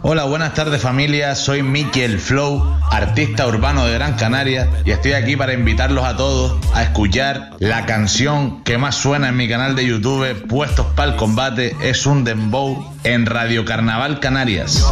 Hola, buenas tardes familia, soy Miki el Flow, artista urbano de Gran Canaria, y estoy aquí para invitarlos a todos a escuchar la canción que más suena en mi canal de YouTube, Puestos pa'l Combate, es un dembow en Radio Carnaval Canarias.